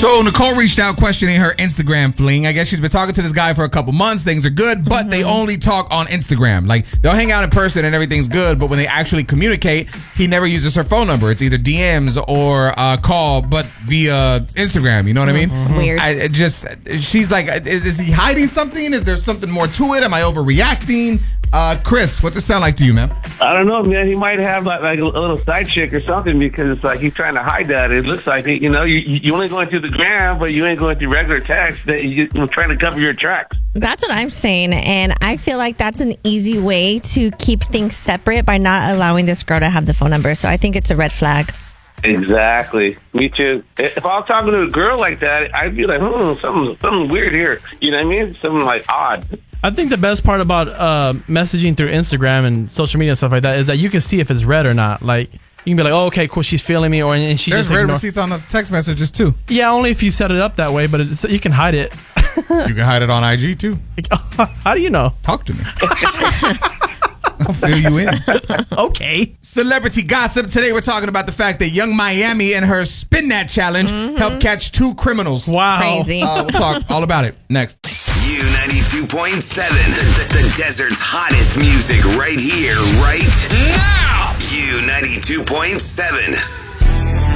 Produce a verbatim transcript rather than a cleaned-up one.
So Nicole reached out questioning her Instagram fling. I guess she's been talking to this guy for a couple months. Things are good, but mm-hmm. they only talk on Instagram. Like, they'll hang out in person and everything's good, but when they actually communicate, he never uses her phone number. It's either D Ms or a call, but via Instagram. You know what I mean? Mm-hmm. Weird. I it just, she's like, is, is he hiding something? Is there something more to it? Am I overreacting? Uh, Chris, what's it sound like to you, man? I don't know, man. He might have like, like a little side chick or something because it's like he's trying to hide that. It looks like, you know, you, you only going through the gram, but you ain't going through regular text. That you, you're trying to cover your tracks. That's what I'm saying, and I feel like that's an easy way to keep things separate by not allowing this girl to have the phone number. So I think it's a red flag. Exactly. Me too. If I was talking to a girl like that, I'd be like, hmm, something, something weird here. You know what I mean? Something like odd. I think the best part about uh, messaging through Instagram and social media and stuff like that is that you can see if it's read or not. Like, you can be like, oh, okay, cool, she's feeling me, or and she There's just red ignore- receipts on the text messages too. Yeah, only if you set it up that way, but it's, you can hide it. You can hide it on I G too. How do you know? Talk to me. I'll fill you in. Okay. Celebrity gossip. Today we're talking about the fact that Young Miami and her Spin That Challenge mm-hmm. helped catch two criminals. Wow. Crazy. Uh, we'll talk all about it next. U ninety-two point seven, the, the, the desert's hottest music right here, right now. U ninety-two point seven.